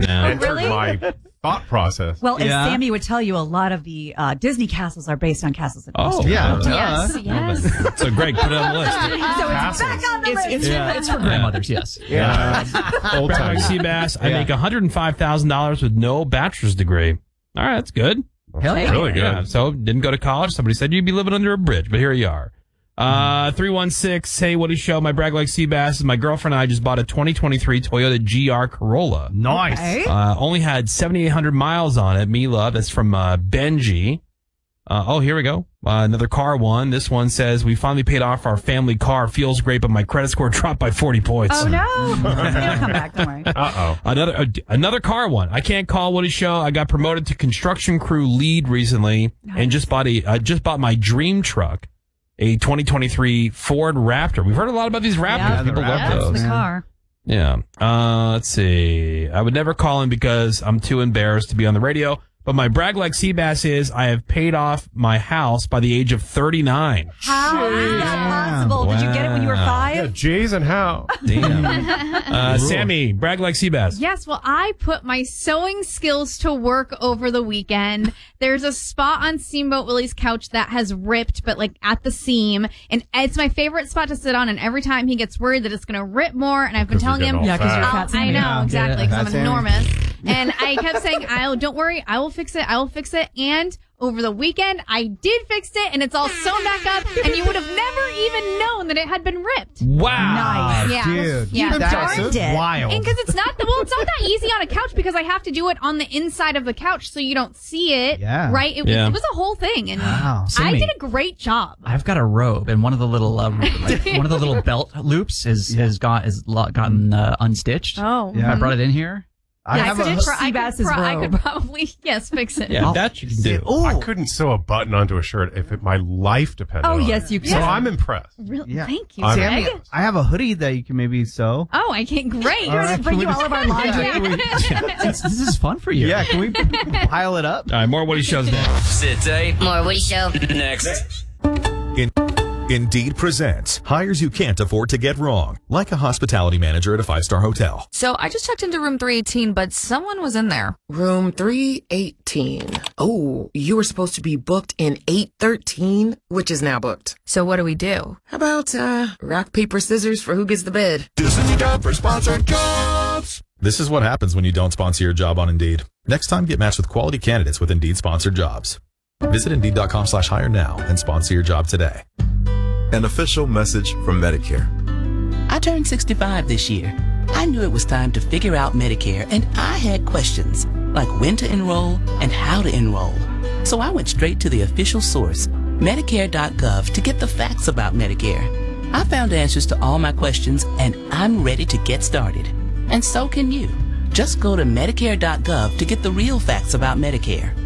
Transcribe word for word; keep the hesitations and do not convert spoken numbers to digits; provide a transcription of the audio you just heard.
Yeah. entered Really? my thought process. Well, as Yeah. Sammy would tell you, a lot of the uh, Disney castles are based on castles in Oh, Austria. Yeah. Yes, duh. yes. So Greg, put it on the list. So it's back on the It's, list. it's, Yeah. it's for grandmothers, yes. Yeah. Old Bragg time. like Seabass, I Yeah. make one hundred five thousand dollars with no bachelor's degree. All right, that's good. Hell yeah. Really good. Yeah, so didn't go to college. Somebody said you'd be living under a bridge, but here you are. Uh, three one six, hey, Woody Show, my Bragg like Seabass, my girlfriend and I just bought a twenty twenty-three Toyota G R Corolla. Nice. Okay. Uh, only had seventy-eight hundred miles on it. Me love. That's from uh, Benji. Uh, oh, here we go. Uh, another car one. This one says, we finally paid off our family car. Feels great, but my credit score dropped by forty points. Oh, no. It'll come back. Don't worry. Uh-oh. Another uh, another car one. I can't call Woody Show. I got promoted to construction crew lead recently and just bought a uh, just bought my dream truck, a twenty twenty-three Ford Raptor. We've heard a lot about these Raptors. Yeah, People the love Raptors. That's those. the car. Yeah. Uh, let's see. I would never call him because I'm too embarrassed to be on the radio. But my brag like Seabass is I have paid off my house by the age of thirty-nine. How is that possible? Did you get it when you were Wow. five? Yeah, J's and how? Damn. uh, Sammy, brag like Seabass. Yes, well, I put my sewing skills to work over the weekend. There's a spot on Steamboat Willie's couch that has ripped, but like at the seam. And it's my favorite spot to sit on. And every time he gets worried that it's going to rip more, and I've been 'Cause you're telling him, getting all Yeah, 'cause you're fat. fat. I'll- I Sammy. know, Yeah. exactly, Yeah, because I'm fat Sammy. enormous. And I kept saying, I'll, don't worry, I will fix it, I will fix it. And over the weekend, I did fix it, and it's all sewn back up, and you would have never even known that it had been ripped. Wow. Nice. Yeah. Dude, Yeah. that's darned it. wild. And because it's not, well, it's not that easy on a couch because I have to do it on the inside of the couch so you don't see it. Yeah. Right? It was, Yeah. it was a whole thing. And Wow. I Sammy. did a great job. I've got a robe, and one of the little uh, like, one of the little belt loops is has got is lo- gotten uh, unstitched. Oh. Yeah. I brought it in here. I Yeah, have I could, a. pro- I, could Seabass's pro- I robe. could probably, yes, fix it. Yeah, I'll that you can fix do. it. Ooh. I couldn't sew a button onto a shirt if it, my life depended Oh, on yes, it. you So can. I'm impressed. Really? Yeah. Thank you, I'm- Sammy, Greg. I have a hoodie that you can maybe sew. Oh, I can't. Great. All right, Bring can you we all of our laundry. Yeah, can we- It's- this is fun for you. yeah, can we pile it up? All right, more Woody Shows next. Sit tight. More Woody Show. Next. In- Indeed presents hires you can't afford to get wrong, like a hospitality manager at a five-star hotel. So I just checked into room three eighteen, but someone was in there. Room three eighteen. Oh, you were supposed to be booked in eight thirteen, which is now booked. So what do we do? How about, uh, rock, paper, scissors for who gets the bed? This is your job for sponsored jobs. This is what happens when you don't sponsor your job on Indeed. Next time, get matched with quality candidates with Indeed sponsored jobs. Visit Indeed.com slash hire now and sponsor your job today. An official message from Medicare. I turned sixty-five this year. I knew it was time to figure out Medicare, and I had questions, like when to enroll and how to enroll. So I went straight to the official source, Medicare dot gov, to get the facts about Medicare. I found answers to all my questions, and I'm ready to get started. And so can you. Just go to Medicare dot gov to get the real facts about Medicare.